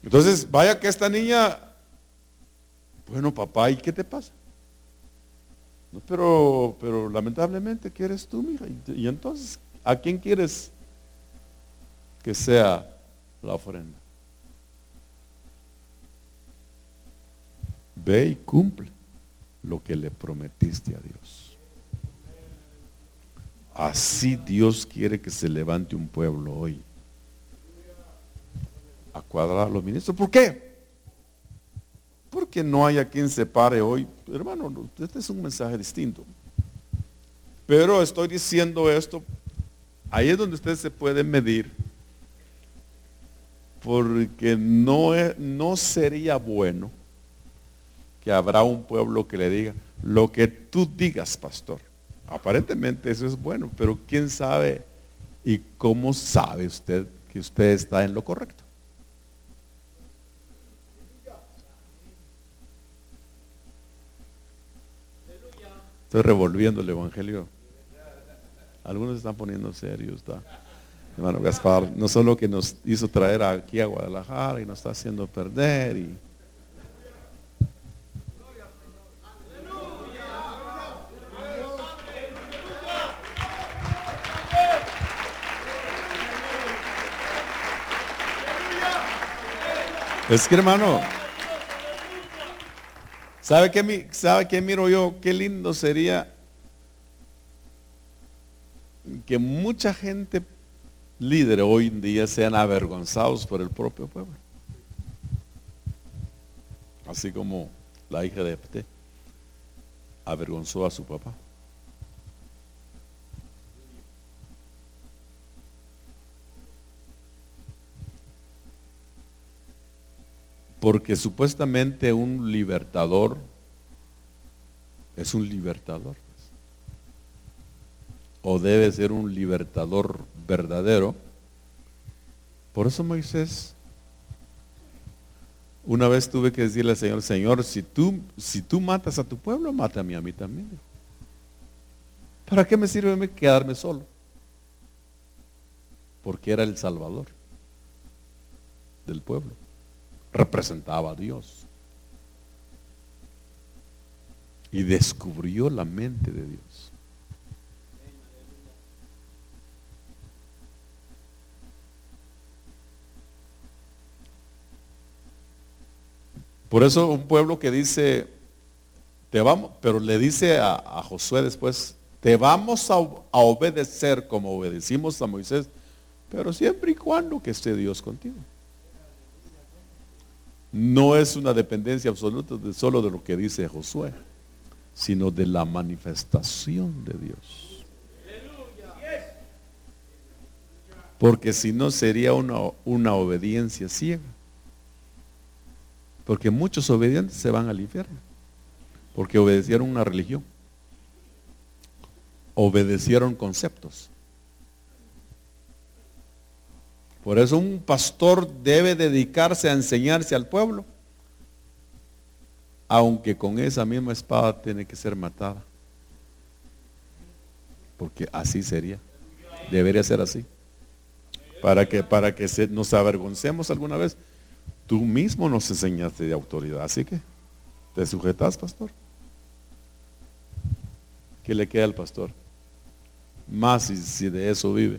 Entonces, vaya que esta niña, bueno, papá, ¿y qué te pasa? No, pero lamentablemente, ¿qué eres tú, mija? Y entonces, ¿a quién quieres que sea la ofrenda? Ve y cumple lo que le prometiste a Dios. Así Dios quiere que se levante un pueblo hoy a cuadrar a los ministros. ¿Por qué? Porque no hay a quien se pare hoy. Hermano, este es un mensaje distinto. Pero estoy diciendo esto, ahí es donde usted se puede medir, porque no sería bueno que habrá un pueblo que le diga, lo que tú digas, pastor. Aparentemente eso es bueno, pero quién sabe y cómo sabe usted que usted está en lo correcto. Estoy revolviendo el evangelio. Algunos se están poniendo serios. Hermano Gaspar, no solo que nos hizo traer aquí a Guadalajara y nos está haciendo perder. Es que, hermano, ¿sabe qué miro yo? Qué lindo sería que mucha gente líder hoy en día sean avergonzados por el propio pueblo. Así como la hija de Jefté avergonzó a su papá. Porque supuestamente un libertador es un libertador. O debe ser un libertador verdadero. Por eso Moisés, una vez tuve que decirle al Señor, Señor, si tú matas a tu pueblo, mátame a mí también. ¿Para qué me sirve a mí quedarme solo? Porque era el Salvador del pueblo. Representaba a Dios. Y descubrió la mente de Dios. Por eso un pueblo que dice, te vamos, pero le dice a Josué después, te vamos a obedecer como obedecimos a Moisés, pero siempre y cuando que esté Dios contigo. No es una dependencia absoluta solo de lo que dice Josué, sino de la manifestación de Dios. Porque si no sería una obediencia ciega. Porque muchos obedientes se van al infierno. Porque obedecieron una religión. Obedecieron conceptos. Por eso un pastor debe dedicarse a enseñarse al pueblo. Aunque con esa misma espada tiene que ser matada. Porque así sería. Debería ser así. Para que nos avergoncemos alguna vez. Tú mismo nos enseñaste de autoridad. Así que te sujetas, pastor. ¿Qué le queda al pastor? Más si de eso vive.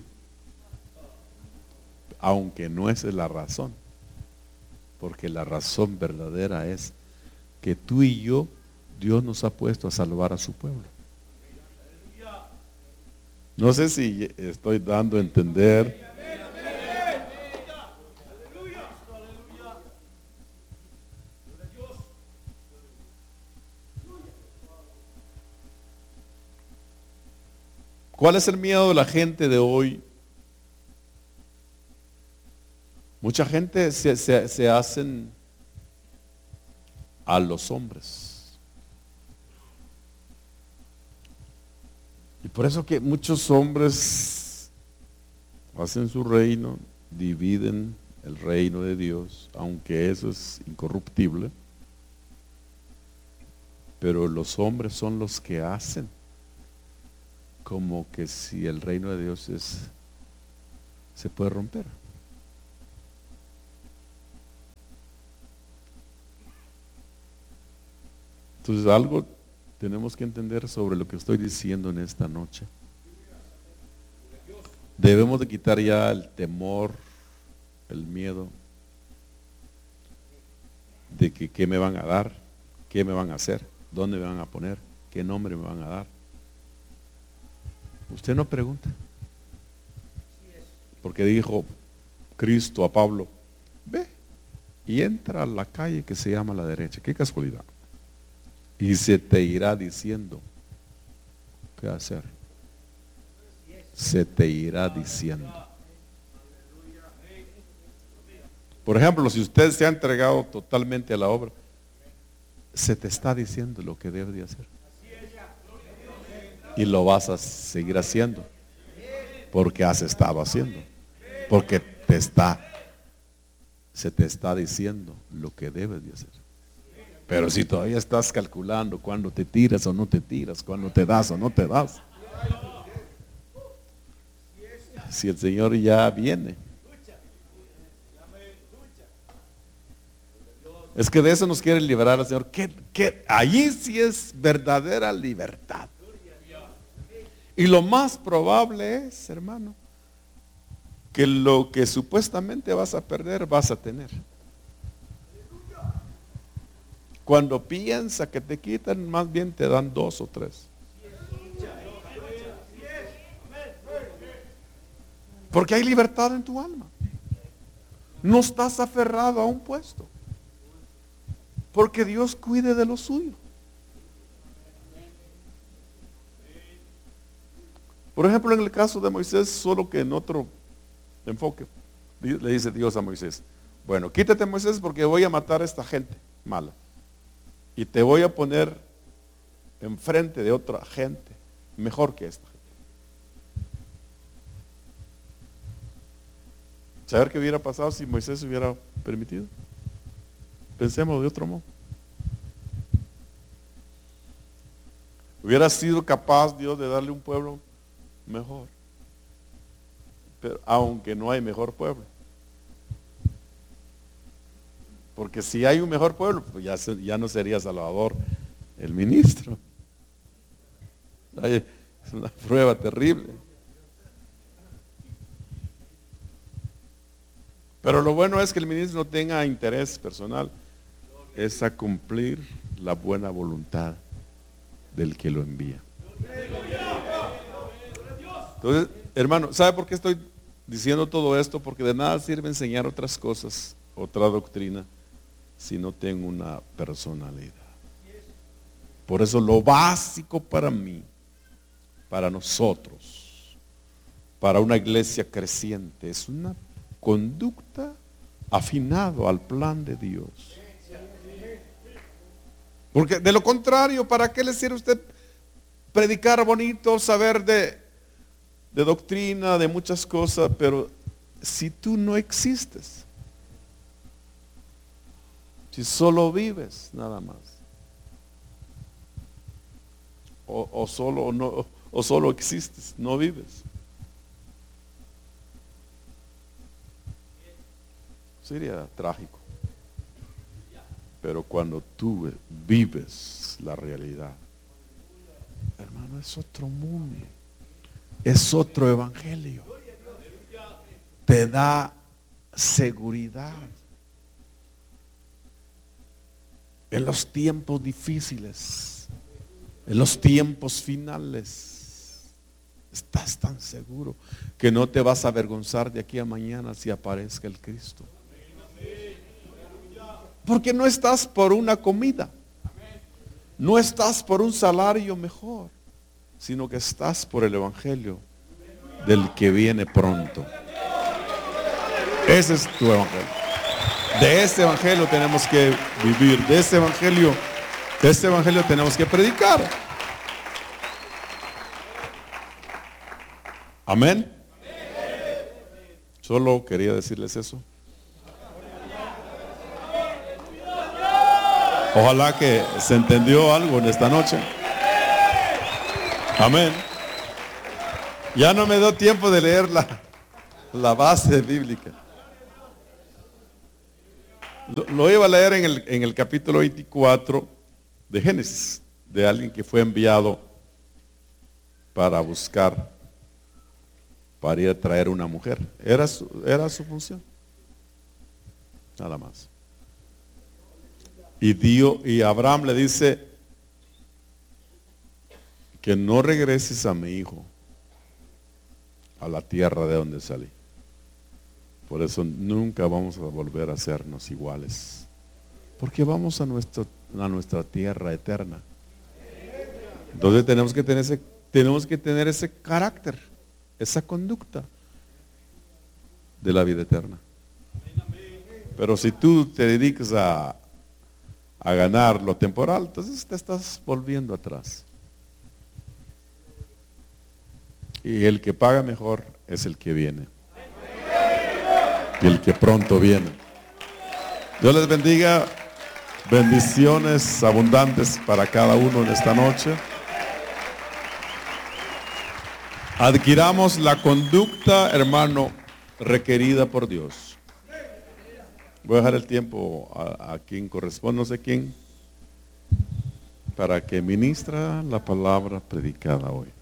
Aunque no esa es la razón. Porque la razón verdadera es que tú y yo, Dios nos ha puesto a salvar a su pueblo. No sé si estoy dando a entender. ¿Cuál es el miedo de la gente de hoy? Mucha gente se hacen a los hombres. Y por eso que muchos hombres hacen su reino, dividen el reino de Dios, aunque eso es incorruptible. Pero los hombres son los que hacen como que si el reino de Dios se puede romper. Entonces algo tenemos que entender sobre lo que estoy diciendo en esta noche. Debemos de quitar ya el temor, el miedo de que qué me van a dar, qué me van a hacer, dónde me van a poner, qué nombre me van a dar. Usted no pregunta. Porque dijo Cristo a Pablo, ve y entra a la calle que se llama la derecha. Qué casualidad. Y se te irá diciendo qué hacer. Se te irá diciendo. Por ejemplo, si usted se ha entregado totalmente a la obra, se te está diciendo lo que debe de hacer. Y lo vas a seguir haciendo. Porque has estado haciendo. Porque se te está diciendo lo que debes de hacer. Pero si todavía estás calculando cuándo te tiras o no te tiras, cuándo te das o no te das. Si el Señor ya viene. Es que de eso nos quiere liberar el Señor. Allí sí es verdadera libertad. Y lo más probable es, hermano, que lo que supuestamente vas a perder, vas a tener. Cuando piensa que te quitan, más bien te dan 2 o 3. Porque hay libertad en tu alma. No estás aferrado a un puesto. Porque Dios cuide de lo suyo. Por ejemplo, en el caso de Moisés, solo que en otro enfoque, le dice Dios a Moisés, bueno, quítate, Moisés, porque voy a matar a esta gente mala. Y te voy a poner enfrente de otra gente mejor que esta gente. ¿Saber qué hubiera pasado si Moisés hubiera permitido? Pensemos de otro modo. Hubiera sido capaz Dios de darle un pueblo mejor. Pero aunque no hay mejor pueblo. Porque si hay un mejor pueblo, pues ya no sería Salvador el ministro. Es una prueba terrible. Pero lo bueno es que el ministro no tenga interés personal. Es a cumplir la buena voluntad del que lo envía. Entonces, hermano, ¿sabe por qué estoy diciendo todo esto? Porque de nada sirve enseñar otras cosas, otra doctrina, si no tengo una personalidad. Por eso lo básico para mí, para nosotros, para una iglesia creciente, es una conducta afinado al plan de Dios. Porque de lo contrario, ¿para qué le sirve a usted predicar bonito, saber de doctrina, de muchas cosas, pero si tú no existes, si solo vives nada más, o solo existes, no vives, sería trágico. Pero cuando tú vives la realidad, hermano, es otro mundo, es otro evangelio, te da seguridad en los tiempos difíciles, en los tiempos finales. Estás tan seguro que no te vas a avergonzar de aquí a mañana si aparezca el Cristo. Porque no estás por una comida, no estás por un salario mejor, sino que estás por el evangelio del que viene pronto. Ese es tu evangelio. De ese evangelio tenemos que vivir, de ese evangelio tenemos que predicar. Amén. Solo quería decirles eso. Ojalá que se entendió algo en esta noche. Amén. Ya no me dio tiempo de leer la base bíblica. Lo iba a leer en el capítulo 24 de Génesis, de alguien que fue enviado para buscar, para ir a traer una mujer. Era su función, nada más. Y Abraham le dice que no regreses a mi hijo a la tierra de donde salí. Por eso nunca vamos a volver a hacernos iguales, porque vamos a nuestra tierra eterna. Entonces tenemos que tener ese carácter, esa conducta de la vida eterna. Pero si tú te dedicas a ganar lo temporal, entonces te estás volviendo atrás. Y el que paga mejor es el que viene. Y el que pronto viene. Dios les bendiga. Bendiciones abundantes para cada uno en esta noche. Adquiramos la conducta, hermano, requerida por Dios. Voy a dejar el tiempo a quien corresponde, no sé quién, para que ministra la palabra predicada hoy.